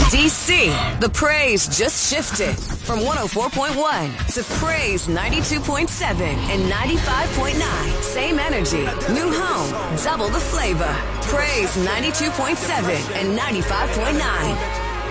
DC, the praise just shifted from 104.1 to praise 92.7 and 95.9. Same energy, new home, double the flavor. Praise 92.7 and 95.9.